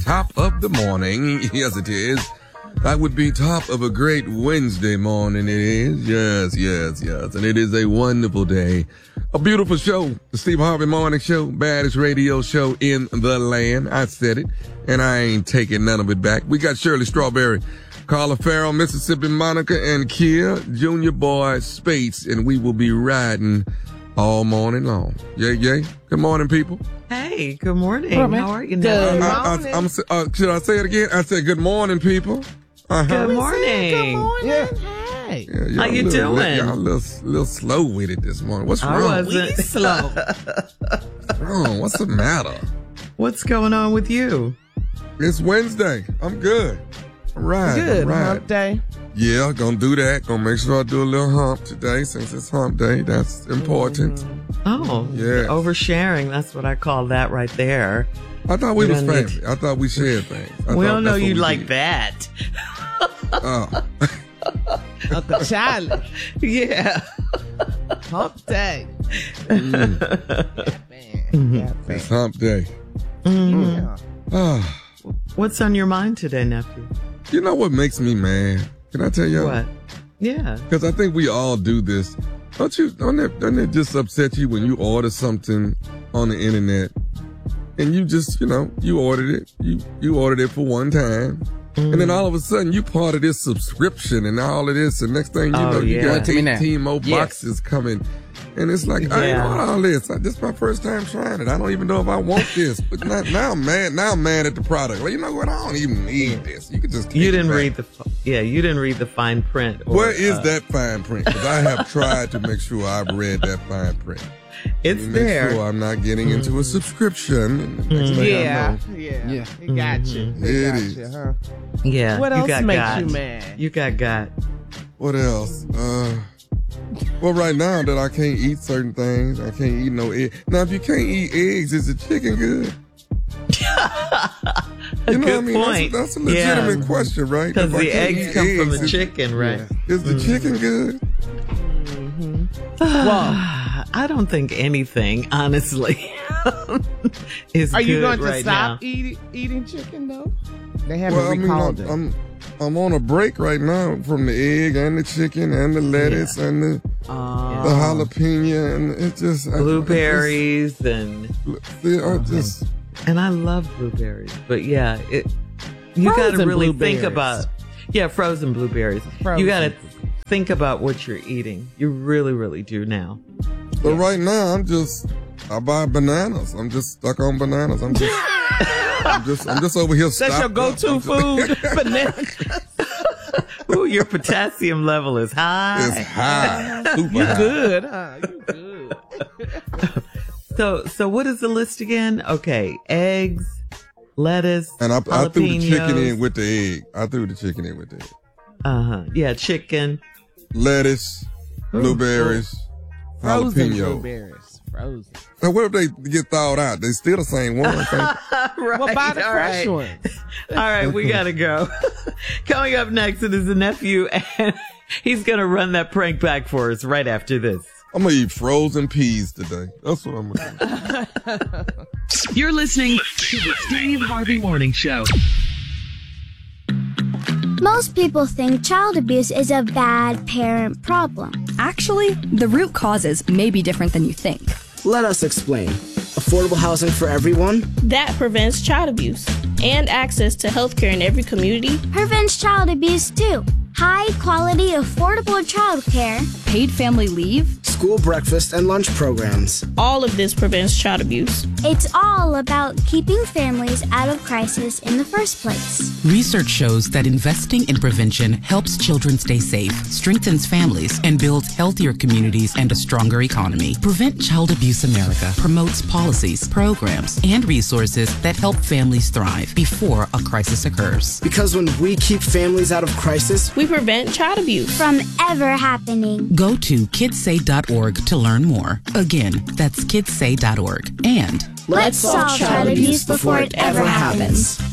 top of the morning. Yes, it is. That would be top of a great Wednesday morning. It is. Yes. And it is a wonderful day. A beautiful show. The Steve Harvey Morning Show. Baddest radio show in the land. I said it. And I ain't taking none of it back. We got Shirley Strawberry, Carla Farrell, Mississippi Monica, and Kia, Junior Boy Spates. And we will be riding all morning long. Yay. Good morning, people. Hey, good morning. How are you now? Should I say it again? I said good morning, people. Good morning. Good morning. Yeah. Hey. Yeah, How you doing? Y'all a little slow with it this morning. What's wrong? I wasn't slow. What's wrong? What's the matter? What's going on with you? It's Wednesday. I'm good. All right. Good. All right. Hump day. Yeah, gonna do that. Gonna make sure I do a little hump today since it's hump day. That's important. Oh, yeah. Oversharing. That's what I call that right there. I thought we was family. I thought we shared things. We don't know you like that. Oh. Uncle Charlie. Yeah. Hump day. It's hump day. Yeah. What's on your mind today, nephew? You know what makes me mad? Can I tell you? What? Yeah. Because I think we all do this. Don't it just upset you when you order something on the internet and you just, you ordered it. You ordered it for one time. And then all of a sudden you part of this subscription and all of this. And next thing you know, you got 18 more boxes coming. And it's like, I ain't want all this. This is my first time trying it. I don't even know if I want this. But now I'm mad. Now I'm mad at the product. Well, you know what? I don't even need this. You could just take you didn't it read you didn't read the fine print. Where is that fine print? Because I have tried to make sure I've read that fine print. It's there. Make sure I'm not getting into a subscription. Yeah. It got you. It is. You, huh? Yeah. What else makes you mad? You got. What else? Well, right now that I can't eat certain things, I can't eat no egg. Now, if you can't eat eggs, is the chicken good? You know what I mean? Point. That's a legitimate question, right? Because the eggs come from the chicken, right? Is the chicken good? Well, I don't think anything, honestly, is good. Are you going to right stop now. eating chicken, though? They haven't recalled it. I'm on a break right now from the egg and the chicken and the lettuce and the jalapeno and it just blueberries and I love blueberries, but you got to really think about frozen blueberries. You got to think about what you're eating. You really, really do now. But right now I buy bananas. I'm just stuck on bananas. I'm just over here. That's your go-to food, bananas. Ooh, your potassium level is high. It's high. Super You high. good, huh? You good. So what is the list again? Okay, eggs, lettuce, and I threw the chicken in with the egg. Yeah, chicken, lettuce, blueberries, frozen jalapeno. Blueberries. Frozen. And what if they get thawed out? They still the same one. Right. Well, buy the fresh ones. All right, we got to go. Coming up next, it is the nephew, and he's going to run that prank back for us right after this. I'm going to eat frozen peas today. That's what I'm going to do. You're listening to the Steve Harvey Morning Show. Most people think child abuse is a bad parent problem. Actually, the root causes may be different than you think. Let us explain. Affordable housing for everyone? That prevents child abuse. And access to healthcare in every community. Prevents child abuse too. High quality, affordable childcare. Paid family leave. School breakfast and lunch programs. All of this prevents child abuse. It's all about keeping families out of crisis in the first place. Research shows that investing in prevention helps children stay safe, strengthens families, and builds healthier communities and a stronger economy. Prevent Child Abuse America promotes policies, programs, and resources that help families thrive before a crisis occurs. Because when we keep families out of crisis, we prevent child abuse from ever happening. Go to kidssay.org to learn more. Again, that's kidssay.org. And let's solve child abuse before it ever happens.